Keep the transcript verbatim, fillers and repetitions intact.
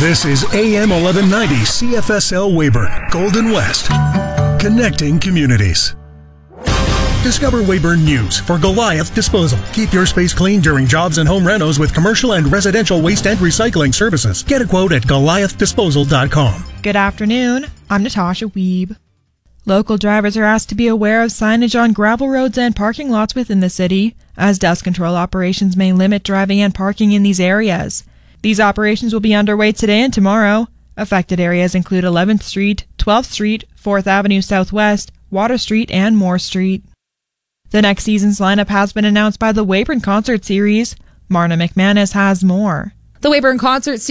This is A M eleven ninety C F S L Weyburn, Golden West, connecting communities. Discover Weyburn News for Goliath Disposal. Keep your space clean during jobs and home renos with commercial and residential waste and recycling services. Get a quote at goliath disposal dot com. Good afternoon. I'm Natasha Wiebe. Local drivers are asked to be aware of signage on gravel roads and parking lots within the city, as dust control operations may limit driving and parking in these areas. These operations will be underway today and tomorrow. Affected areas include eleventh Street, twelfth Street, fourth Avenue Southwest, Water Street, and Moore Street. The next season's lineup has been announced by the Weyburn Concert Series. Marna McManus has more. The Weyburn Concert